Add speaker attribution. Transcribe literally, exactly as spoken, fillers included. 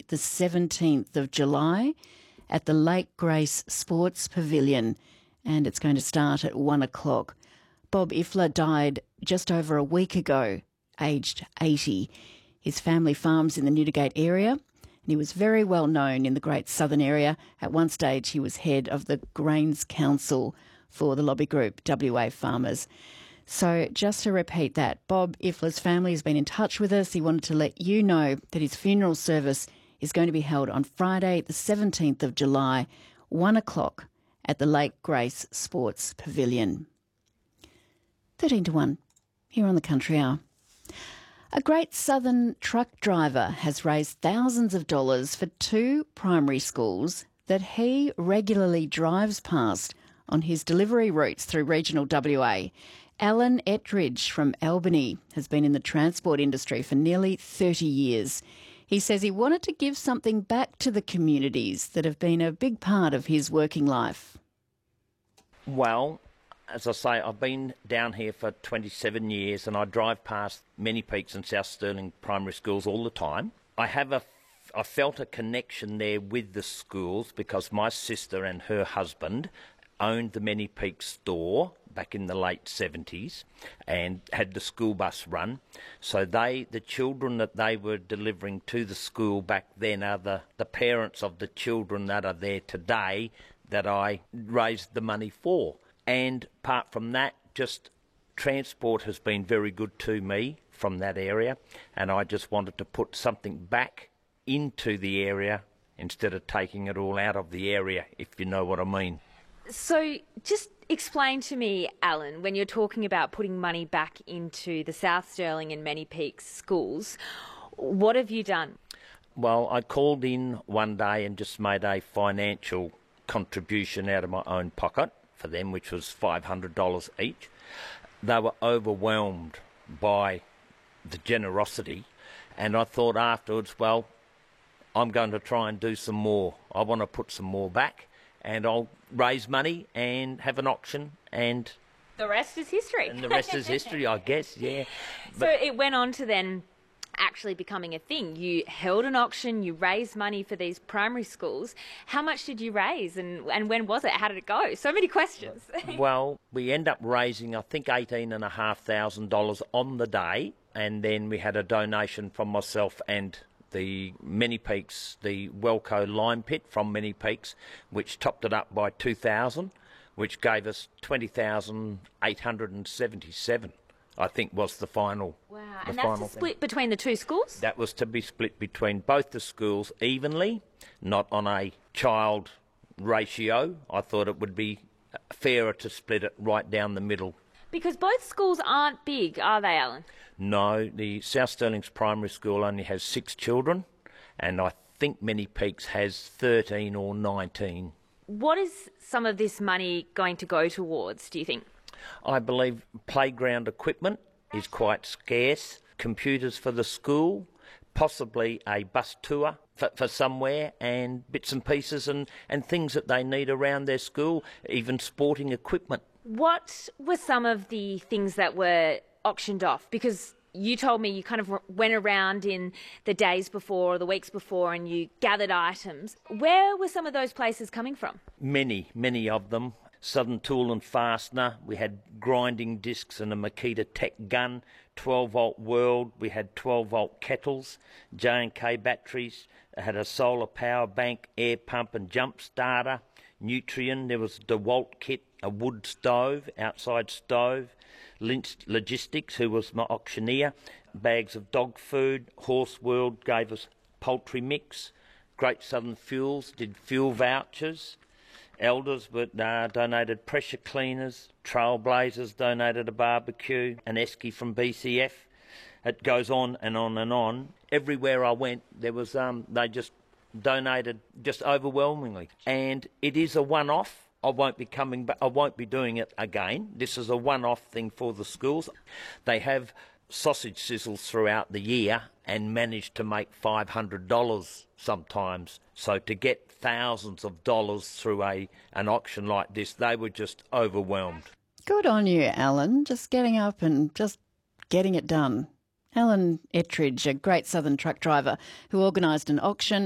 Speaker 1: the seventeenth of July at the Lake Grace Sports Pavilion, and it's going to start at one o'clock. Bob Ifler died just over a week ago, aged eighty. His family farms in the Newdigate area, and he was very well known in the Great Southern area. At one stage, he was head of the Grains Council for the lobby group W A Farmers. So just to repeat that, Bob Ifler's family has been in touch with us. He wanted to let you know that his funeral service is going to be held on Friday, the seventeenth of July, one o'clock at the Lake Grace Sports Pavilion. thirteen to one, here on the Country Hour. A Great Southern truck driver has raised thousands of dollars for two primary schools that he regularly drives past on his delivery routes through regional W A. Alan Ettridge from Albany has been in the transport industry for nearly thirty years. He says he wanted to give something back to the communities that have been a big part of his working life.
Speaker 2: Well, as I say, I've been down here for twenty-seven years and I drive past Many Peaks and South Stirling primary schools all the time. I have a, I felt a connection there with the schools because my sister and her husband owned the Many Peaks store back in the late seventies and had the school bus run. So they, the children that they were delivering to the school back then are the, the parents of the children that are there today that I raised the money for. And apart from that, just transport has been very good to me from that area, and I just wanted to put something back into the area instead of taking it all out of the area, if you know what I mean.
Speaker 3: So just explain to me, Alan, when you're talking about putting money back into the South Stirling and Many Peaks schools, what have you done?
Speaker 2: Well, I called in one day and just made a financial contribution out of my own pocket for them, which was five hundred dollars each. They were overwhelmed by the generosity, and I thought afterwards, well, I'm going to try and do some more. I want to put some more back, and I'll raise money and have an auction, and
Speaker 3: the rest is history.
Speaker 2: And the rest is history, I guess, yeah.
Speaker 3: But so it went on to then actually becoming a thing. You held an auction, you raised money for these primary schools. How much did you raise, and, and when was it? How did it go? So many questions.
Speaker 2: Well, we end up raising, I think, eighteen thousand five hundred dollars on the day, and then we had a donation from myself and the Many Peaks, the Welco lime pit from Many Peaks, which topped it up by two thousand dollars, which gave us twenty thousand eight hundred seventy-seven. I think was the final.
Speaker 3: Wow, and that's to split thing. Between the two schools?
Speaker 2: That was to be split between both the schools evenly, not on a child ratio. I thought it would be fairer to split it right down the middle.
Speaker 3: Because both schools aren't big, are they, Alan?
Speaker 2: No, the South Stirling's primary school only has six children, and I think Many Peaks has thirteen or nineteen.
Speaker 3: What is some of this money going to go towards, do you think?
Speaker 2: I believe playground equipment is quite scarce, computers for the school, possibly a bus tour for, for somewhere, and bits and pieces and, and things that they need around their school, even sporting equipment.
Speaker 3: What were some of the things that were auctioned off? Because you told me you kind of went around in the days before or the weeks before and you gathered items. Where were some of those places coming from?
Speaker 2: Many, many of them. Southern Tool and Fastener, we had grinding discs and a Makita Tech gun, twelve volt World, we had twelve volt kettles, J and K batteries, I had a solar power bank, air pump and jump starter, Nutrien, there was a DeWalt kit, a wood stove, outside stove, Lynch Logistics, who was my auctioneer, bags of dog food, Horse World gave us poultry mix, Great Southern Fuels did fuel vouchers, Elders but, uh, donated pressure cleaners, Trailblazers donated a barbecue, an esky from B C F. It goes on and on and on. Everywhere I went, there was um, they just donated just overwhelmingly, and it is a one-off. I won't be coming back. I won't be doing it again. This is a one-off thing for the schools. They have sausage sizzles throughout the year and manage to make five hundred dollars sometimes. So to get thousands of dollars through a an auction like this, they were just overwhelmed.
Speaker 1: Good on you, Alan, just getting up and just getting it done. Alan Ettridge, a Great Southern truck driver who organised an auction